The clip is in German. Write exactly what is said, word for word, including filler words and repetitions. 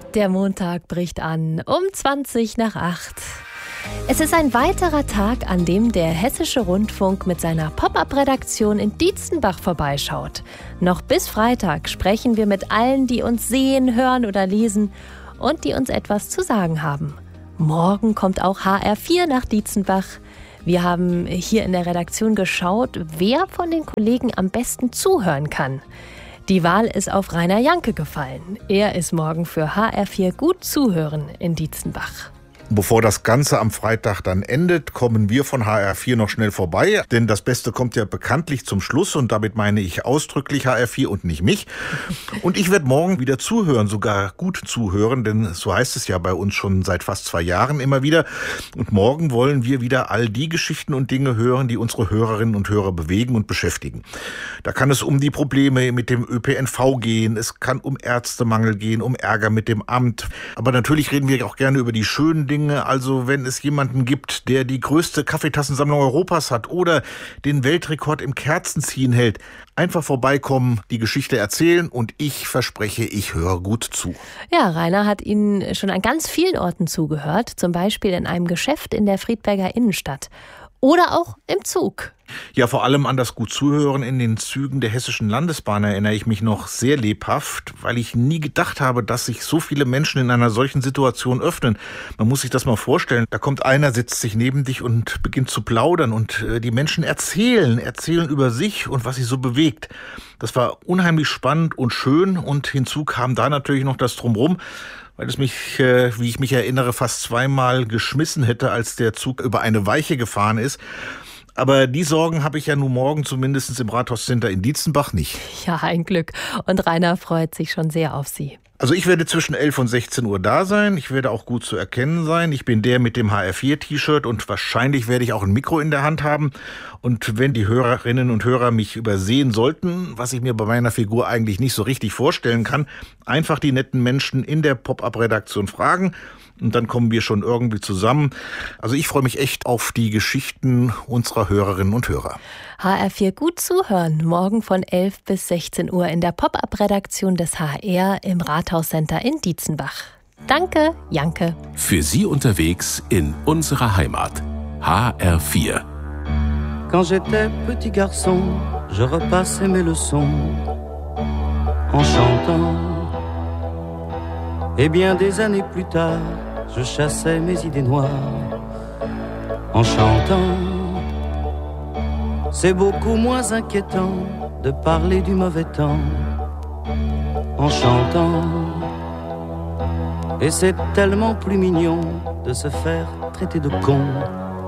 Der Montag bricht an um zwanzig nach acht. Es ist ein weiterer Tag, an dem der Hessische Rundfunk mit seiner Pop-up-Redaktion in Dietzenbach vorbeischaut. Noch bis Freitag sprechen wir mit allen, die uns sehen, hören oder lesen und die uns etwas zu sagen haben. Morgen kommt auch H R vier nach Dietzenbach. Wir haben hier in der Redaktion geschaut, wer von den Kollegen am besten zuhören kann. Die Wahl ist auf Rainer Janke gefallen. Er ist morgen für H R vier gut zuhören in Dietzenbach. Bevor das Ganze am Freitag dann endet, kommen wir von H R vier noch schnell vorbei. Denn das Beste kommt ja bekanntlich zum Schluss und damit meine ich ausdrücklich H R vier und nicht mich. Und ich werde morgen wieder zuhören, sogar gut zuhören, denn so heißt es ja bei uns schon seit fast zwei Jahren immer wieder. Und morgen wollen wir wieder all die Geschichten und Dinge hören, die unsere Hörerinnen und Hörer bewegen und beschäftigen. Da kann es um die Probleme mit dem Ö P N V gehen, es kann um Ärztemangel gehen, um Ärger mit dem Amt. Aber natürlich reden wir auch gerne über die schönen Dinge. Also wenn es jemanden gibt, der die größte Kaffeetassensammlung Europas hat oder den Weltrekord im Kerzenziehen hält, einfach vorbeikommen, die Geschichte erzählen und ich verspreche, ich höre gut zu. Ja, Rainer hat Ihnen schon an ganz vielen Orten zugehört, zum Beispiel in einem Geschäft in der Friedberger Innenstadt oder auch im Zug. Ja, vor allem an das gut Zuhören in den Zügen der Hessischen Landesbahn erinnere ich mich noch sehr lebhaft, weil ich nie gedacht habe, dass sich so viele Menschen in einer solchen Situation öffnen. Man muss sich das mal vorstellen. Da kommt einer, sitzt sich neben dich und beginnt zu plaudern und die Menschen erzählen, erzählen über sich und was sie so bewegt. Das war unheimlich spannend und schön und hinzu kam da natürlich noch das Drumherum, weil es mich, wie ich mich erinnere, fast zweimal geschmissen hätte, als der Zug über eine Weiche gefahren ist. Aber die Sorgen habe ich ja nun morgen zumindest im Rathauscenter in Dietzenbach nicht. Ja, ein Glück. Und Rainer freut sich schon sehr auf Sie. Also ich werde zwischen elf und sechzehn Uhr da sein. Ich werde auch gut zu erkennen sein. Ich bin der mit dem H R vier T-Shirt und wahrscheinlich werde ich auch ein Mikro in der Hand haben. Und wenn die Hörerinnen und Hörer mich übersehen sollten, was ich mir bei meiner Figur eigentlich nicht so richtig vorstellen kann, einfach die netten Menschen in der Pop-up-Redaktion fragen. Und dann kommen wir schon irgendwie zusammen. Also ich freue mich echt auf die Geschichten unserer Hörerinnen und Hörer. H R vier gut zuhören, morgen von elf bis sechzehn Uhr in der Pop-up-Redaktion des H R im Rathauscenter in Dietzenbach. Danke, Janke. Für Sie unterwegs in unserer Heimat. H R vier. Quand j'étais petit garçon, je repassais mes leçons en chantant. Et bien des années plus tard, je chassais mes idées noires en chantant. C'est beaucoup moins inquiétant de parler du mauvais temps en chantant. Et c'est tellement plus mignon de se faire traiter de con